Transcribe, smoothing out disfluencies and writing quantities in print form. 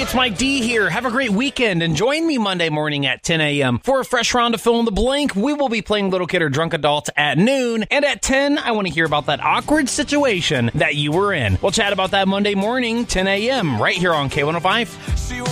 it's Mike D here. Have a great weekend and join me Monday morning at 10 a.m. for a fresh round of Fill in the Blank. We will be playing Little Kid or Drunk Adult at noon. And at 10, I want to hear about that awkward situation that you were in. We'll chat about that Monday morning, 10 a.m. right here on K105.